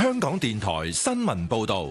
香港電台新聞報道。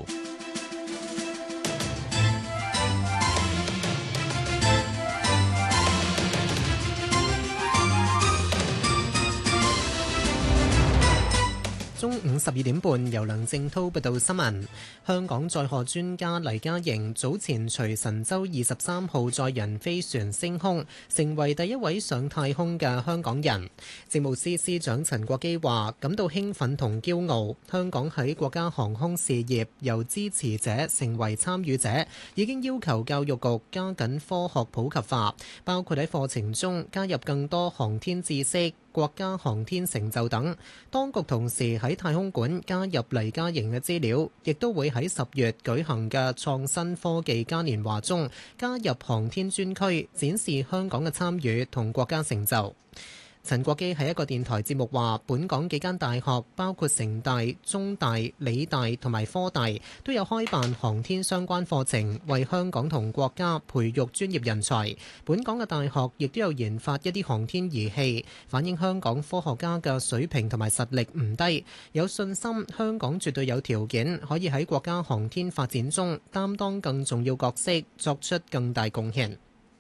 中午12點半，由梁正滔報道新聞。香港載荷專家黎嘉瑩早前隨神舟23號載人飛船升空，成為第一位上太空嘅香港人。政務司司長陳國基話感到興奮同驕傲，香港喺國家航空事業由支持者成為參與者，已經要求教育局加緊科學普及化，包括喺課程中加入更多航天知識、國家航天成就等。當局同時喺太空館加入黎嘉瑩嘅資料，亦都會喺10月舉行嘅創新科技嘉年華中加入航天專區，展示香港嘅參與同國家成就。陳國基喺一個電台節目話，本港幾間大學包括城大、中大、理大同埋科大都有開辦航天相關課程，為香港同國家培育專業人才。本港嘅大學亦都有研發一啲航天儀器，反映香港科學家嘅水平同埋實力唔低，有信心香港絕對有條件可以喺國家航天發展中擔當更重要角色，作出更大貢獻。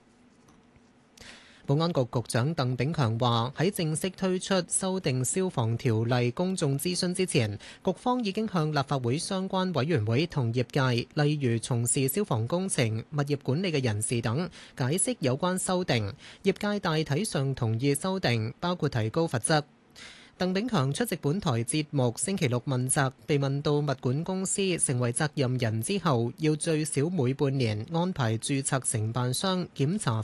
保安局局長鄧炳強話：喺正式推出修訂消防條例公眾諮詢之前，局方已經向立法會相關委員會同業界，例如從事消防工程、物業管理嘅人士等，解釋有關修訂。業界大體上同意修訂，包括提高罰則。鄧炳強出席本台節目星期六問責，被問到物管公司成為責任人之後，要最少每半年安排註冊承辦商檢查